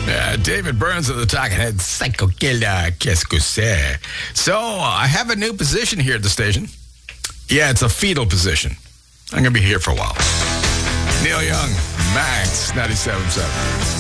David Burns of the Talking Head, Psycho Killer, qu'est-ce que c'est? So, I have a new position here at the station. Yeah, it's a fetal position. I'm going to be here for a while. Neil Young, Max, 97.7.